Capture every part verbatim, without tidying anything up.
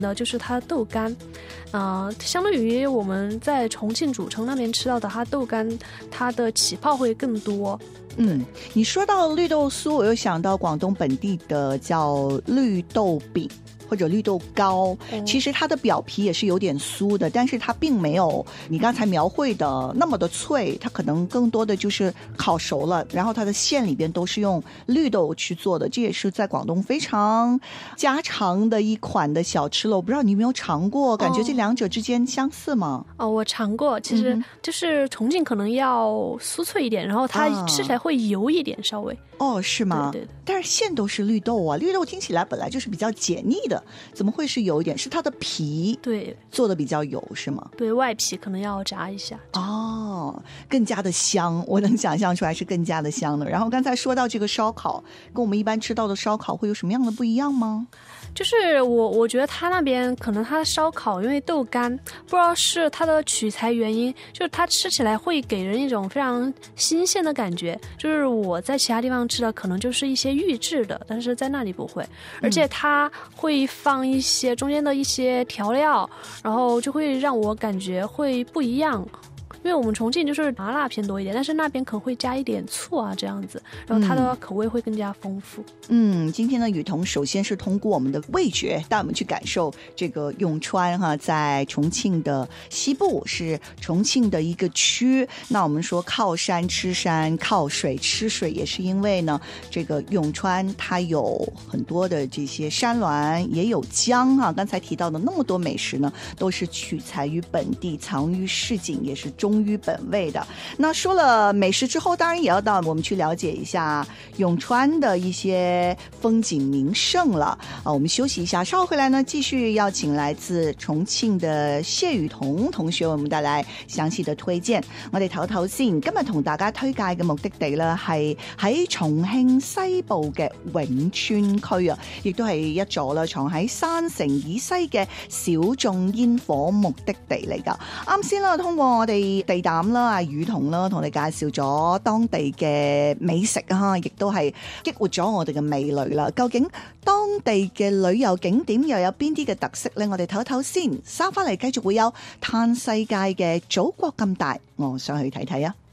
呢，就是它的豆干，呃，相对于我们在重庆主城那边吃到的，它豆干它的起泡会更多。 嗯，你说到绿豆酥，我又想到广东本地的叫绿豆饼或者绿豆糕，其实它的表皮也是有点酥的，但是它并没有你刚才描绘的那么的脆，它可能更多的就是烤熟了，然后它的馅里边都是用绿豆去做的，这也是在广东非常家常的一款的小吃了。我不知道你有没有尝过，感觉这两者之间相似吗？ 哦，我尝过，其实就是重庆可能要酥脆一点，然后它吃起来会油一点稍微。 哦，是吗？ 对对对。 但是馅都是绿豆啊，绿豆听起来本来就是比较解腻的，怎么会是油一点？是它的皮对做的比较油是吗？ 对，外皮可能要炸一下。 哦，更加的香，我能想象出来是更加的香的。然后刚才说到这个烧烤，跟我们一般吃到的烧烤会有什么样的不一样吗？ 就是我我觉得他那边可能他的烧烤因为豆干，不知道是它的取材原因，就是它吃起来会给人一种非常新鲜的感觉，就是我在其他地方吃的可能就是一些预制的，但是在那里不会，而且它会放一些中间的一些调料，然后就会让我感觉会不一样。因为我们重庆就是麻辣偏多一点，但是那边可能会加一点醋啊这样子，然后它的口味会更加丰富。 嗯，今天呢，雨桐首先是通过我们的味觉带我们去感受这个永川哈，在重庆的西部，是重庆的一个区。那我们说靠山吃山，靠水吃水，也是因为呢，这个永川它有很多的这些山峦，也有江哈。刚才提到的那么多美食呢，都是取材于本地，藏于市井，也是忠于本位的。那说了美食之后，当然也要到我们去了解一下永川的一些风景名胜了啊。我们休息一下，稍后回来呢，继续邀请来自重庆的谢雨桐同學為我們帶來詳細的推薦。我哋唞唞先，今日同大家推介嘅目的地呢，係喺重慶西部嘅永川區啊，亦都係一座啦，藏喺山城以西嘅小眾煙火目的地嚟㗎。啱先啦，通過我哋地膽啦，阿雨桐啦，同你介紹咗當地嘅美食啊，亦都係激活咗我哋嘅味蕾啦。究竟當地嘅旅遊景點又有邊啲嘅特色呢？我哋唞唞先，稍翻嚟繼續會有嘆世界嘅祖國咁大，我想去睇睇啊！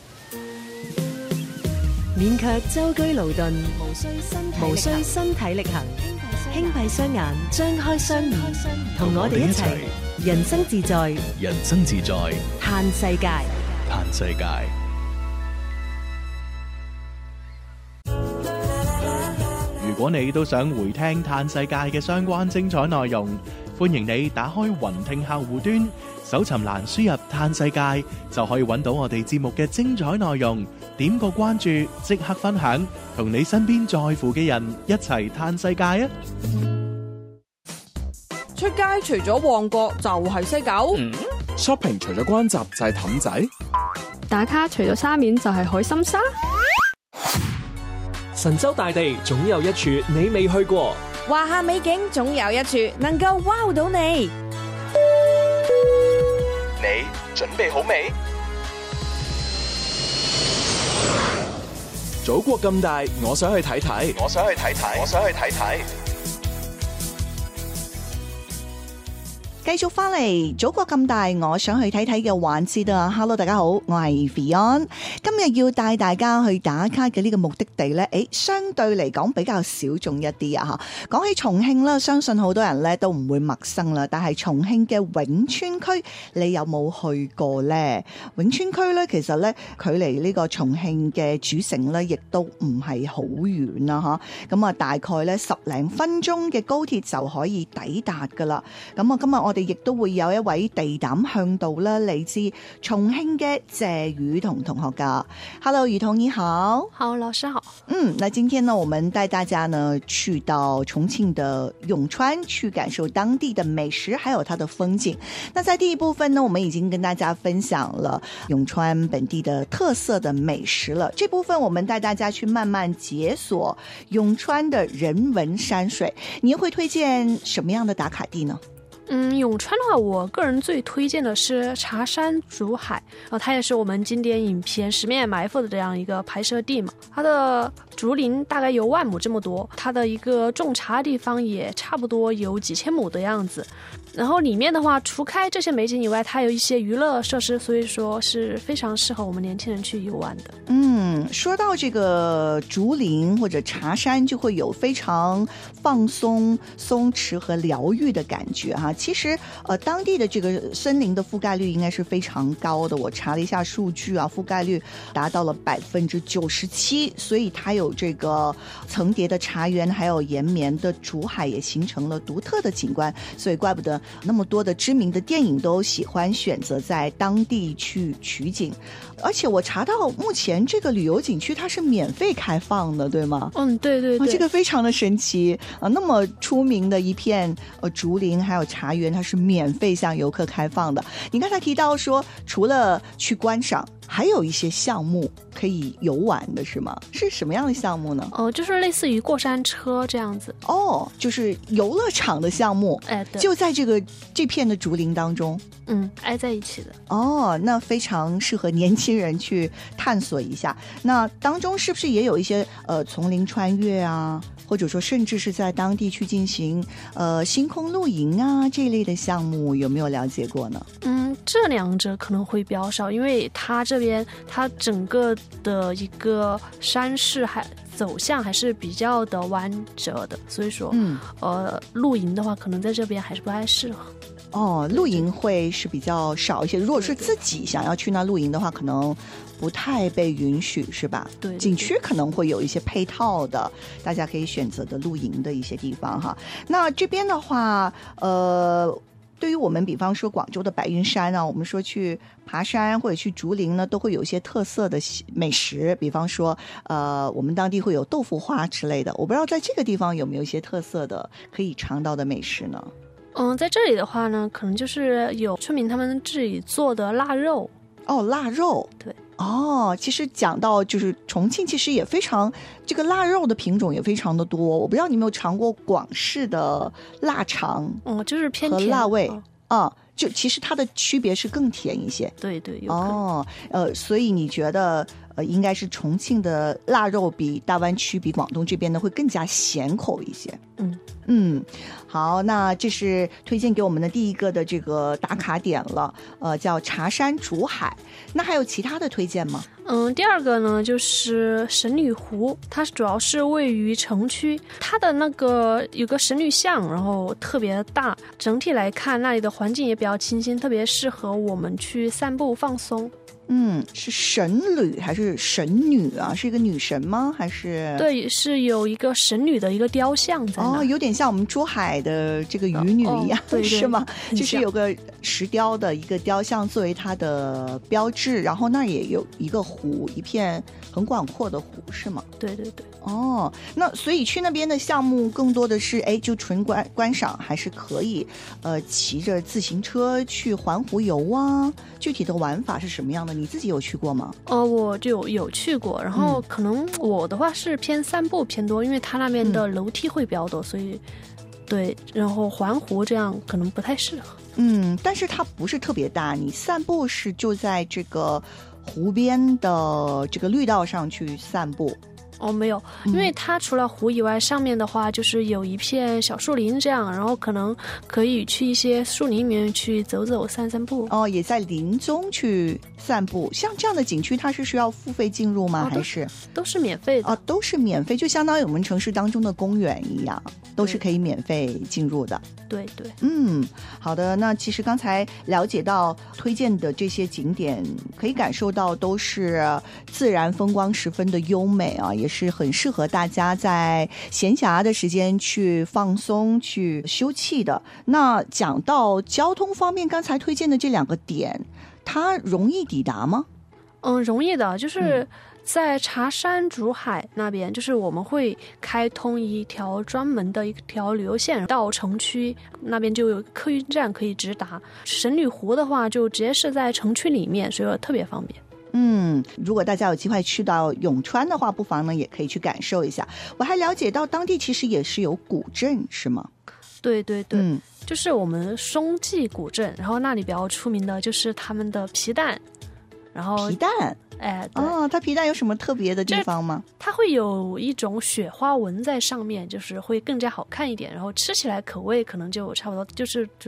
勉強舟車勞頓，無需身體無需身體力行，輕閉雙眼，張開雙耳，同我哋一齊人生自在， 人生自在， 嘆世界， 嘆世界。如果你都想回聽嘆世界嘅相關精彩內容，歡迎你打開雲聽客戶端，搜尋欄輸入嘆世界，就可以揾到我哋節目嘅精彩內容。點個關注，即刻分享，同你身邊在乎嘅人一齊嘆世界啊！ 出街除咗旺角就係西九、 嗯、shopping 除咗關閘就係氹仔， 打卡除咗沙面就係海心沙。 神州大地總有一處你未去過， 華夏美景總有一處能夠 wow 到你。 你準備好未？祖國咁大，我想去睇睇，我想去睇睇，我想去睇睇。 繼續翻嚟祖國咁大，我想去睇睇嘅環節啊 ！Hello， 大家好，我係 Fion。今日要帶大家去打卡嘅呢個目的地呢，誒，相對嚟講比較小眾一啲啊！嚇，講起重慶啦，相信好多人呢都唔會陌生啦。但係重慶嘅永川區，你有冇去過呢？永川區呢，其實呢，距離呢個重慶嘅主城呢，亦都唔係好遠啦，嚇。咁啊，大概呢十零分鐘嘅高鐵就可以抵達噶啦。咁啊，今日我哋亦都會有一位地膽向導啦，嚟自重慶嘅謝雨桐同學噶。Hello， 雨桐你好。 好，老師好。 嗯，那今天呢，我們帶大家呢去到重慶的永川，去感受當地的美食，還有它的風景。那在第一部分呢，我們已經跟大家分享了永川本地的特色的美食了。這部分我們帶大家去慢慢解鎖永川的人文山水。你又會推薦什麼樣的打卡地呢？ 嗯，永川的话，我个人最推荐的是茶山竹海，然后它也是我们经典影片《十面埋伏》的这样一个拍摄地嘛。它的竹林大概有万亩这么多，它的一个种茶的地方也差不多有几千亩的样子。然后里面的话，除开这些美景以外，它有一些娱乐设施，所以说是非常适合我们年轻人去游玩的。 嗯，说到这个竹林或者茶山，就会有非常放松、松弛和疗愈的感觉哈。其实，呃，当地的这个森林的覆盖率应该是非常高的。我查了一下数据啊，覆盖率达到了百分之九十七，所以它有这个层叠的茶园，还有延绵的竹海，也形成了独特的景观。所以，怪不得那么多的知名的电影都喜欢选择在当地去取景。而且我查到目前这个旅游景区它是免费开放的，对吗？ 嗯，对对对， 哦、这个非常的神奇啊！那么出名的一片呃竹林还有茶园，它是免费向游客开放的。你刚才提到说，除了去观赏，还有一些项目可以游玩的，是吗？是什么样的项目呢？ 哦，就是类似于过山车这样子。 哦，就是游乐场的项目， 哎，对， 就在这个这片的竹林当中。 嗯，挨在一起的。 哦，那非常适合年轻人去探索一下。那当中是不是也有一些呃丛林穿越啊，或者说甚至是在当地去进行呃星空露营啊这一类的项目，有没有了解过呢？ 嗯，这两者可能会比较少，因为它这边它整个的一个山势还走向还是比较的弯折的，所以说，嗯，呃，露营的话，可能在这边还是不太适合。 哦，露营会是比较少一些。如果是自己想要去那露营的话，可能不太被允许，是吧？ 对， 景区可能会有一些配套的，大家可以选择的露营的一些地方哈。那这边的话，呃。对于我们比方说广州的白云山啊，我们说去爬山或者去竹林呢，都会有一些特色的美食，比方说呃，我们当地会有豆腐花之类的。我不知道在这个地方有没有一些特色的可以尝到的美食呢？ 嗯，在这里的话呢，可能就是有村民他们自己做的腊肉。 哦，腊肉， 对。 哦，其实讲到就是重庆，其实也非常这个腊肉的品种也非常的多。我不知道你有没有尝过广式的腊肠， 哦，就是偏甜和辣味啊、 哦嗯，就其实它的区别是更甜一些。 对对，有哦，呃，所以你觉得呃，应该是重庆的腊肉比大湾区、比广东这边呢会更加咸口一些。 嗯嗯，好，那这是推荐给我们的第一个的这个打卡点了，呃，叫茶山竹海。那还有其他的推荐吗？ 嗯，第二个呢就是神女湖，它主要是位于城区，它的那个有个神女像，然后特别大，整体来看那里的环境也比较清新，特别适合我们去散步放松。 嗯，是神女还是神女啊？是一个女神吗？还是？ 对，是有一个神女的一个雕像在那。 哦，有点像我们珠海的这个渔女一样， 哦、对对是吗？就是有个石雕的一个雕像作为它的标志，然后那儿也有一个湖，一片很广阔的湖，是吗？ 对对对。 哦，那所以去那边的项目更多的是，哎，就纯观观赏，还是可以，呃，骑着自行车去环湖游啊？具体的玩法是什么样的？你自己有去过吗？ 呃，我就有去过，然后可能我的话是偏散步偏多，因为它那边的楼梯会比较多，所以对，然后环湖这样可能不太适合。 嗯，但是它不是特别大，你散步是就在这个湖边的这个绿道上去散步。 哦，没有，因为它除了湖以外，上面的话就是有一片小树林这样，然后可能可以去一些树林里面去走走散散步。 哦，也在林中去散步。像这样的景区它是需要付费进入吗？哦、还是都是免费的？ 哦，都是免费，就相当于我们城市当中的公园一样，都是可以免费进入的。 对对， 嗯，好的。那其实刚才了解到推荐的这些景点，可以感受到都是自然风光十分的优美啊，也是很适合大家在闲暇的时间去放松、去休憩的。那讲到交通方面，刚才推荐的这两个点，它容易抵达吗？ 嗯，容易的，就是在茶山竹海那边，就是我们会开通一条专门的一条旅游线到城区那边，就有客运站可以直达。神女湖的话就直接是在城区里面，所以特别方便。 嗯，如果大家有机会去到永川的话，不妨呢也可以去感受一下。我还了解到当地其实也是有古镇，是吗？ 对对对， 嗯， 就是我们松记古镇，然后那里比较出名的就是他们的皮蛋，然后皮蛋。 哎，对哦，它皮蛋有什么特别的地方吗？ 它会有一种雪花纹在上面，就是会更加好看一点，然后吃起来口味可能就差不多，就是主